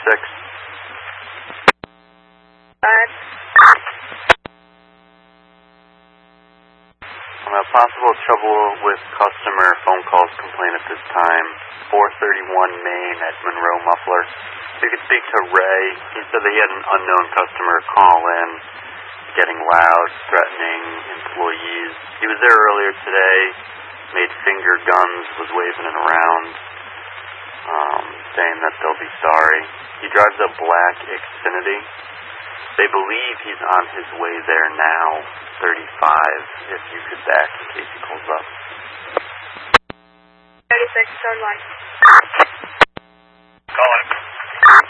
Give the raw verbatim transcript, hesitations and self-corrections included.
thirty-six. Five. Uh, possible trouble with customer phone calls complaint at this time. four thirty-one Main at Monroe Muffler. You could speak to Ray. He said that he had an unknown customer call in, getting loud, threatening employees. He was there earlier today, made finger guns, was waving it around, um, saying that they'll be sorry. He drives a black Xfinity. They believe he's on his way there now, thirty-five, if you could back in case he pulls up. thirty-six, third line.